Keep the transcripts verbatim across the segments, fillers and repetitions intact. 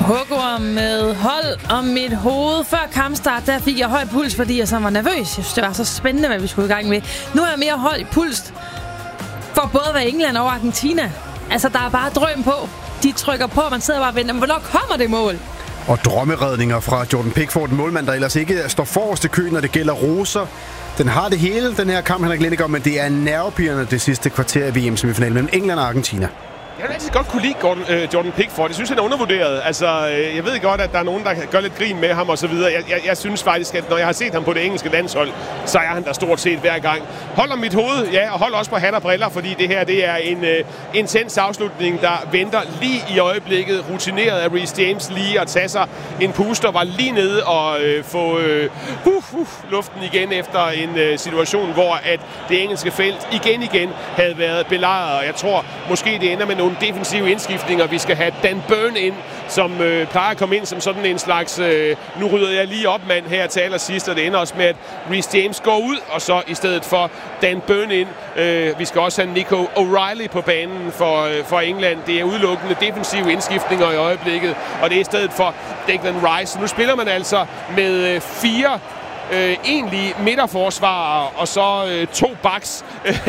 Hugo med hold om mit hoved. Før kampstart, der fik jeg høj puls, fordi jeg så var nervøs. Jeg synes, det var så spændende, hvad vi skulle i gang med. Nu er jeg mere høj puls for både hvad England og Argentina. Altså, der er bare drøm på. De trykker på, og man sidder bare og venter. Men hvornår kommer det mål? Og drømmeredninger fra Jordan Pickford, en målmand, der ellers ikke står forrest i køen, når det gælder roser. Den har det hele, den her kamp, Henrik Lindegaard, men det er nervepirrende det sidste kvarter i V M-semifinalen mellem England og Argentina. Jeg vil altid godt kunne lide Gordon, øh, Jordan Pickford. Jeg synes, han er undervurderet. Altså, øh, jeg ved godt, at der er nogen, der gør lidt grin med ham og så videre. Jeg, jeg, jeg synes faktisk, at når jeg har set ham på det engelske landshold, så er han der stort set hver gang. Hold om mit hoved, ja, og hold også på hat og briller, fordi det her, det er en øh, intens afslutning, der venter lige i øjeblikket. Rutineret af Reece James lige at tage sig en puster, var lige nede og øh, få øh, uh, uh, luften igen efter en øh, situation, hvor at det engelske felt igen igen havde været belejret. Og jeg tror, måske det ender med nogle defensive indskiftninger. Vi skal have Dan Burn ind, som øh, plejer at komme ind som sådan en slags, øh, nu rydder jeg lige op mand her til allersidst, og det ender også med, at Reece James går ud, og så i stedet for Dan Burn ind. Øh, vi skal også have Nico O'Reilly på banen for, øh, for England. Det er udelukkende defensive indskiftninger i øjeblikket, og det er i stedet for Declan Rice. Nu spiller man altså med øh, fire Øh, egentlige midterforsvarere og så øh, to backs.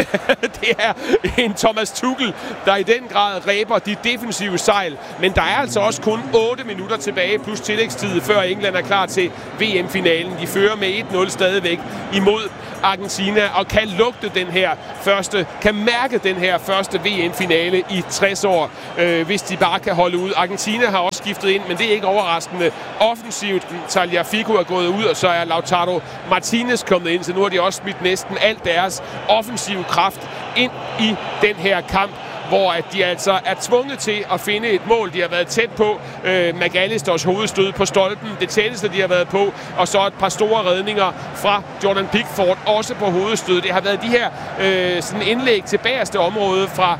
Det er en Thomas Tuchel, der i den grad ræber de defensive sejl. Men der er altså også kun otte minutter tilbage plus tillægstid, før England er klar til V M-finalen. De fører med et nul stadigvæk imod Argentina og kan lugte den her første, kan mærke den her første V M-finale i tres år, øh, hvis de bare kan holde ud. Argentina har også skiftet ind, men det er ikke overraskende. Offensivt, Tagliafico er gået ud, og så er Lautaro Martinez kommet ind, så nu har de også smidt næsten alt deres offensive kraft ind i den her kamp, hvor at de altså er tvunget til at finde et mål. De har været tæt på. Øh, McAllisters hovedstød på stolpen, det tætteste de har været på, og så et par store redninger fra Jordan Pickford, også på hovedstød. Det har været de her øh, sådan indlæg til bagerste område fra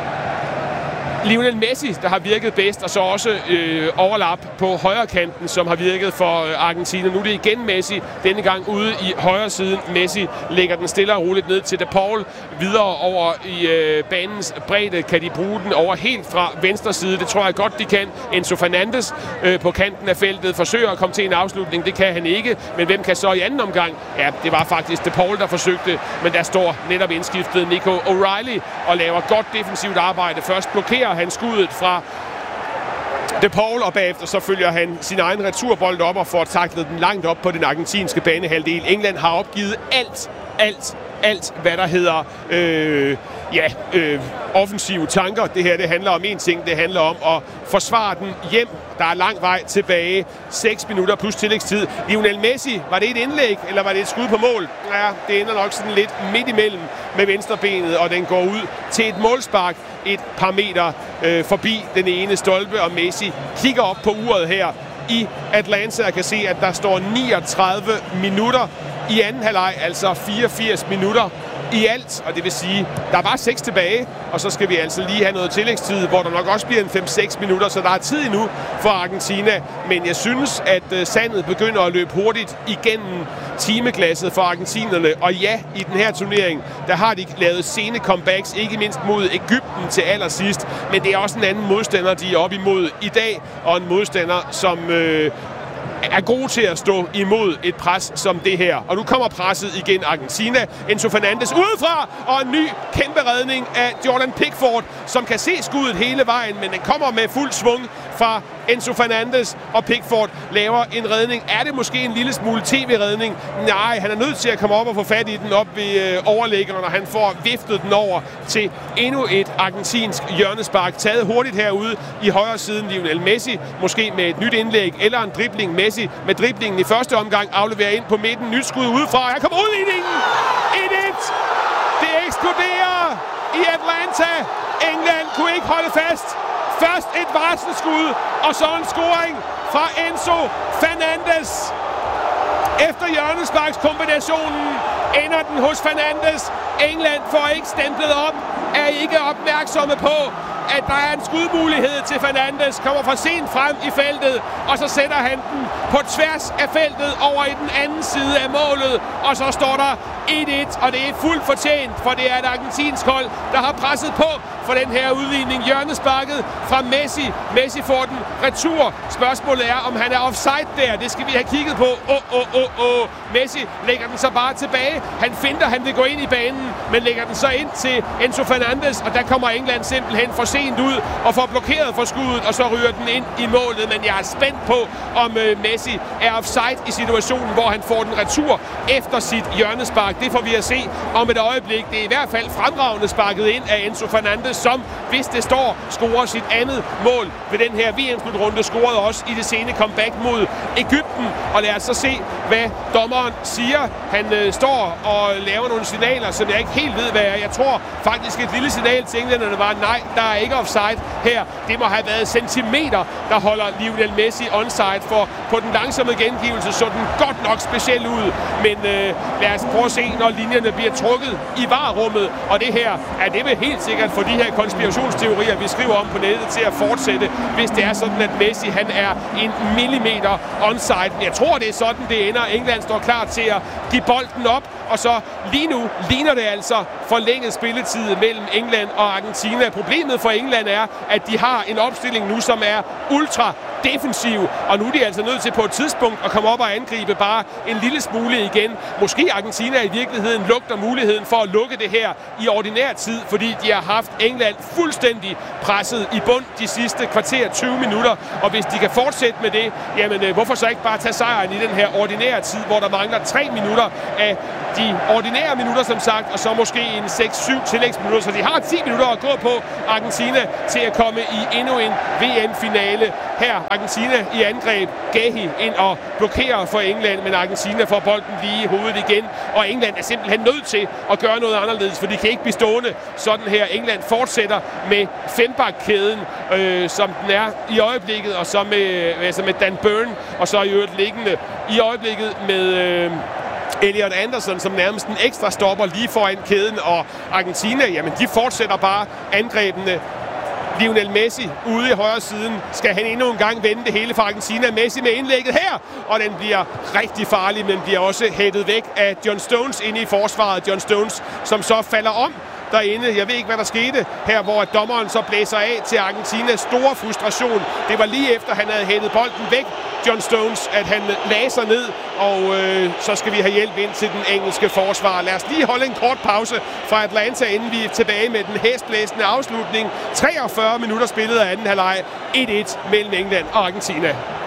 Lionel Messi, der har virket bedst, og så også øh, overlap på højre kanten, som har virket for øh, Argentina. Nu er det igen Messi, denne gang ude i højre siden. Messi lægger den stille og roligt ned til De Paul. Videre over i øh, banens bredde kan de bruge den over helt fra venstre side. Det tror jeg godt, de kan. Enzo Fernandes øh, på kanten af feltet forsøger at komme til en afslutning. Det kan han ikke, men hvem kan så i anden omgang? Ja, det var faktisk De Paul, der forsøgte, men der står netop indskiftet Nico O'Reilly og laver godt defensivt arbejde. Først blokerer han skuddet fra De Paul, og bagefter så følger han sin egen returbold op og får taklet den langt op på den argentinske banehalvdel. England har opgivet alt, alt, alt, hvad der hedder øh, ja, øh, offensive tanker. Det her, det handler om én ting. Det handler om at forsvare den hjem. Der er lang vej tilbage. seks minutter plus tillægstid. Lionel Messi, var det et indlæg, eller var det et skud på mål? Ja, det ender nok sådan lidt midt imellem med venstrebenet, og den går ud til et målspark et par meter øh, forbi den ene stolpe, og Messi kigger op på uret her i Atlanta og kan se, at der står niogtredive minutter i anden halvleg, altså fireogfirs minutter i alt, og det vil sige, der er bare seks tilbage, og så skal vi altså lige have noget tillægstid, hvor der nok også bliver en fem seks minutter, så der er tid endnu for Argentina, men jeg synes, at uh, sandet begynder at løbe hurtigt igennem timeglasset for argentinerne, og ja, i den her turnering, der har de lavet sene comebacks, ikke mindst mod Egypten til allersidst, men det er også en anden modstander, de er op imod i dag, og en modstander, som Øh, er gode til at stå imod et pres som det her. Og nu kommer presset igen. Argentina. Enzo Fernandes udefra, og en ny kæmpe redning af Jordan Pickford, som kan se skuddet hele vejen, men den kommer med fuld svung fra Enzo Fernandes, og Pickford laver en redning. Er det måske en lille smule tv-redning? Nej, han er nødt til at komme op og få fat i den op ved øh, overlæggeren, og han får viftet den over til endnu et argentinsk hjørnespark. Taget hurtigt herude i højre siden Lionel Messi, måske med et nyt indlæg eller en dribling. Messi med driblingen i første omgang afleverer ind på midten. Nyt skud udefra. Her kommer udligningen! et et! Det eksploderer i Atlanta. England kunne ikke holde fast. Først et varselsskud, og så en scoring fra Enzo Fernandes. Efter hjørnesparkskombinationen ender den hos Fernandes. England får ikke stemplet op, er ikke opmærksomme på, at der er en skudmulighed til Fernandes, kommer for sent frem i feltet, og så sætter han den på tværs af feltet over i den anden side af målet, og så står der et et, og det er fuldt fortjent, for det er et argentinsk hold, der har presset på for den her udligning. Hjørnesparket fra Messi. Messi får den retur. Spørgsmålet er, om han er offside der. Det skal vi have kigget på. Åh, åh, åh, åh. Messi lægger den så bare tilbage. Han finder, han vil gå ind i banen, men lægger den så ind til Enzo Fernandez, og der kommer England simpelthen for sent ud og får blokeret for skuddet, og så ryger den ind i målet. Men jeg er spændt på, om øh, Messi er offside i situationen, hvor han får den retur efter sit hjørnespark. Det får vi at se om et øjeblik. Det er i hvert fald fremragende sparket ind af Enzo Fernandez, som, hvis det står, scorer sit andet mål ved den her V M-slutrunde, scorede også i det sene comeback mod Egypten. Og lad os så se, hvad dommeren siger. Han øh, står og laver nogle signaler, som jeg ikke helt ved, hvad er. Jeg tror faktisk, et lille signal til englænderne var, nej, der er ikke offside her. Det må have været centimeter, der holder Lionel Messi onside, for på den langsomme gengivelse så den godt nok speciel ud. Men øh, lad os prøve at se, når linjerne bliver trukket i varerummet. Og det her, er det vil helt sikkert for de her konspirationsteorier, vi skriver om på nettet, til at fortsætte, hvis det er sådan, at Messi han er en millimeter onside. Jeg tror, det er sådan, det ender. England står klar til at give bolden op, og så lige nu ligner det altså forlænget spilletid mellem England og Argentina. Problemet for England er, at de har en opstilling nu, som er ultra defensiv, og nu er de altså nødt til på et tidspunkt at komme op og angribe bare en lille smule igen. Måske Argentina i virkeligheden lugter muligheden for at lukke det her i ordinær tid, fordi de har haft England fuldstændig presset i bund de sidste kvarter tyve minutter, og hvis de kan fortsætte med det, jamen hvorfor så ikke bare tage sejren i den her ordinære tid, hvor der mangler tre minutter af de ordinære minutter, som sagt, og så måske en seks syv tillægsminutter, så de har ti minutter at gå på, Argentina, til at komme i endnu en V M-finale. Her Argentina i angreb, Gahi ind og blokerer for England, men Argentina får bolden lige i hovedet igen, og England er simpelthen nødt til at gøre noget anderledes, for de kan ikke blive stående sådan her. England fortsætter med fembakkæden, øh, som den er i øjeblikket, og så med, altså med Dan Burn, og så i øvrigt liggende i øjeblikket med Øh, Elliot Anderson som nærmest en ekstra stopper lige foran kæden, og Argentina, jamen de fortsætter bare angrebene. Lionel Messi ude i højre siden. Skal han endnu en gang vende det hele for Argentina? Messi med indlægget her, og den bliver rigtig farlig, men bliver også hættet væk af John Stones inde i forsvaret. John Stones, som så falder om derinde. Jeg ved ikke, hvad der skete her, hvor dommeren så blæser af til Argentinas store frustration. Det var lige efter, han havde hættet bolden væk, John Stones, at han lagde sig ned, og øh, så skal vi have hjælp ind til den engelske forsvar. Lad os lige holde en kort pause fra Atlanta, inden vi er tilbage med den hæsblæsende afslutning. treogfyrre minutter spillet af anden halvleg. et et mellem England og Argentina.